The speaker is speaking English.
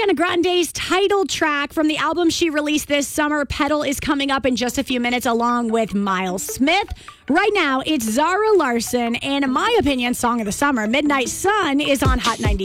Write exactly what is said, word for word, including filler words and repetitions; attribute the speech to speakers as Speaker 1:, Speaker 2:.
Speaker 1: Ariana Grande's title track from the album she released this summer, Petal, is coming up in just a few minutes along with Miles Smith. Right now, it's Zara Larsson and, in my opinion, Song of the Summer. Midnight Sun is on Hot ninety.